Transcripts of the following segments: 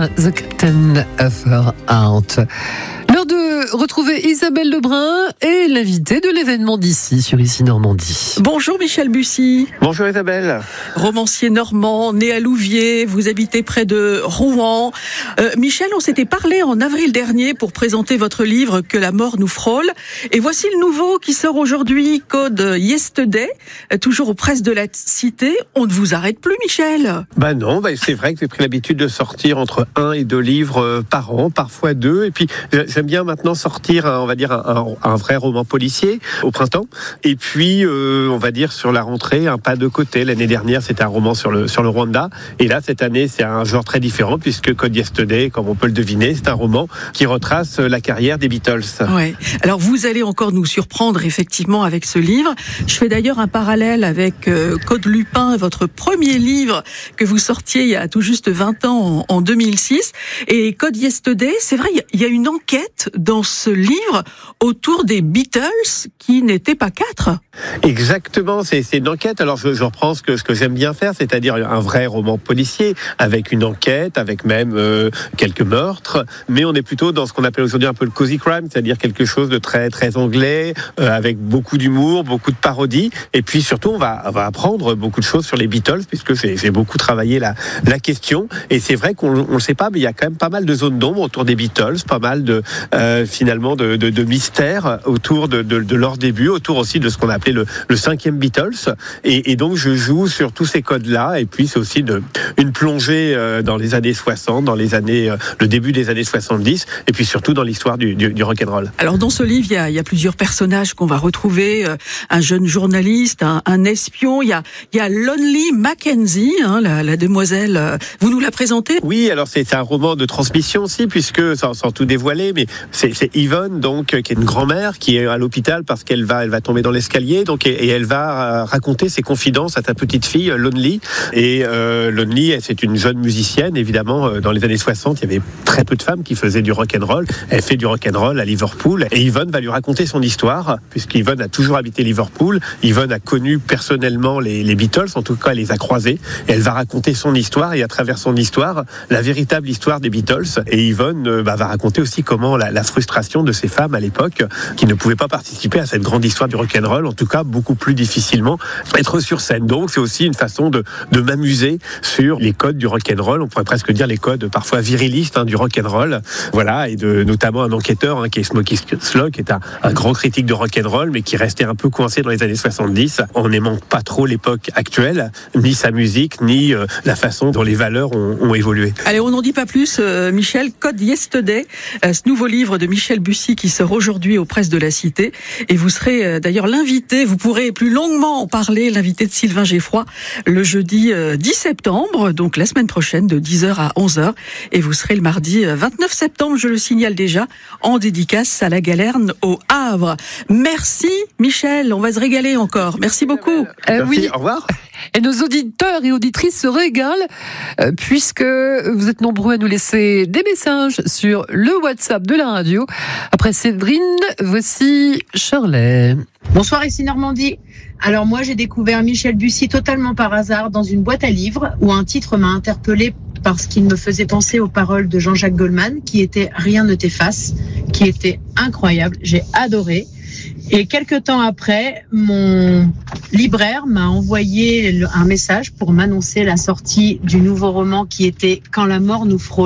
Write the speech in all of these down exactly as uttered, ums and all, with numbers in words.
The Captain of Her Heart. L'heure de retrouver Isabelle Lebrun et l'invité de l'événement d'ici sur Ici Normandie. Bonjour Michel Bussy. Bonjour Isabelle. Romancier normand, né à Louviers, vous habitez près de Rouen. Euh, Michel, on s'était parlé en avril dernier pour présenter votre livre Que la mort nous frôle. Et voici le nouveau qui sort aujourd'hui, Code Yesterday, toujours aux presses de la Cité. On ne vous arrête plus, Michel. Bah non, bah c'est vrai que j'ai pris l'habitude de sortir entre un et deux livres par an, parfois deux. Et puis j'aime bien maintenant sortir, on va dire, un, un, un vrai roman policier au printemps. Et puis, euh, on va dire, sur la rentrée, un pas de côté. L'année dernière, c'était un roman sur le, sur le Rwanda. Et là, cette année, c'est un genre très différent, puisque Code Yesterday, comme on peut le deviner, c'est un roman qui retrace la carrière des Beatles. Ouais. Alors, vous allez encore nous surprendre, effectivement, avec ce livre. Je fais d'ailleurs un parallèle avec euh, Code Lupin, votre premier livre que vous sortiez il y a tout juste vingt ans, en, en deux mille six. Et Code Yesterday, c'est vrai, il y a une enquête dans ce livre autour des Beatles qui n'étaient pas quatre. Exactement, c'est, c'est une enquête. Alors je, je reprends ce que, ce que j'aime bien faire, c'est-à-dire un vrai roman policier avec une enquête, avec même euh, quelques meurtres, mais on est plutôt dans ce qu'on appelle aujourd'hui un peu le cozy crime, c'est-à-dire quelque chose de très très anglais, euh, avec beaucoup d'humour, beaucoup de parodie, et puis surtout on va, on va apprendre beaucoup de choses sur les Beatles, puisque j'ai, j'ai beaucoup travaillé la, la question, et c'est vrai qu'on ne le sait pas, mais il y a quand même pas mal de zones d'ombre autour des Beatles, pas mal de euh, finalement de, de, de mystères autour de, de, de leur début, autour aussi de ce qu'on a appelé le, le cinquième Beatles, et, et donc je joue sur tous ces codes-là, et puis c'est aussi de, une plongée euh, dans les années soixante, dans les années, euh, le début des années soixante-dix, et puis surtout dans l'histoire du, du, du rock'n'roll. Alors dans ce livre, il y a, il y a plusieurs personnages qu'on va retrouver, euh, un jeune journaliste, un, un espion, il y a, il y a Lonely Mackenzie, hein, la, la demoiselle, euh, vous nous la présentez ? Oui, alors c'est, c'est un roman de transmission aussi, puisque, sans, sans tout dévoiler, mais c'est, c'est Yvonne, donc, qui est une grand-mère, qui est à l'hôpital parce qu'elle va, elle va tomber dans l'escalier, donc, et, et elle va raconter ses confidences à sa petite fille, Lonely. Et euh, Lonely, c'est une jeune musicienne, évidemment, dans les années soixante, il y avait très peu de femmes qui faisaient du rock'n'roll. Elle fait du rock'n'roll à Liverpool, et Yvonne va lui raconter son histoire, puisqu'Yvonne a toujours habité Liverpool. Yvonne a connu personnellement les, les Beatles, en tout cas, elle les a croisés. Et elle va raconter son histoire, et à travers son histoire, la véritable histoire des Beatles. Et Yvonne bah, va raconter aussi comment la, la frustration de ces femmes à l'époque, qui ne pouvaient pas participer à cette grande histoire du rock'n'roll, en tout cas beaucoup plus difficilement être sur scène. Donc c'est aussi une façon de, de m'amuser sur les codes du rock'n'roll, on pourrait presque dire les codes parfois virilistes hein, du rock'n'roll. Voilà, et de notamment un enquêteur hein, qui est Smokey Slug, qui est un, un grand critique de rock'n'roll, mais qui restait un peu coincé dans les années soixante-dix, en n'aimant pas trop l'époque actuelle, ni sa musique, ni euh, la façon dont les valeurs ont, ont évolué. Allez, on n'en dit pas plus, euh, Michel. Code Yesterday, euh, ce nouveau livre de Michel Bussy qui sort aujourd'hui aux presses de la Cité. Et vous serez euh, d'ailleurs l'invité, vous pourrez plus longuement en parler, l'invité de Sylvain Geffroy, le jeudi euh, dix septembre, donc la semaine prochaine, de dix heures à onze heures. Et vous serez le mardi euh, vingt-neuf septembre, je le signale déjà, en dédicace à la Galerne au Havre. Merci Michel, on va se régaler encore. Merci beaucoup. Euh, Merci, oui. au revoir. Et nos auditeurs et auditrices se régalent euh, puisque vous êtes nombreux à nous laisser des messages sur le WhatsApp de la radio. Après Séverine, voici Shirley. Bonsoir, ici Normandie. Alors moi, j'ai découvert Michel Bussy totalement par hasard dans une boîte à livres où un titre m'a interpellée parce qu'il me faisait penser aux paroles de Jean-Jacques Goldman qui était « Rien ne t'efface », qui était incroyable. J'ai adoré. Et quelques temps après, mon libraire m'a envoyé un message pour m'annoncer la sortie du nouveau roman qui était « Quand la mort nous frôle »,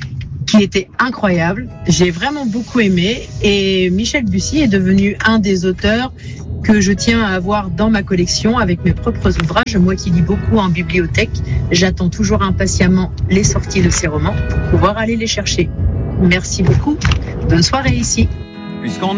qui était incroyable. J'ai vraiment beaucoup aimé. Et Michel Bussy est devenu un des auteurs que je tiens à avoir dans ma collection avec mes propres ouvrages. Moi qui lis beaucoup en bibliothèque, j'attends toujours impatiemment les sorties de ces romans pour pouvoir aller les chercher. Merci beaucoup. Bonne soirée ici. Puisqu'on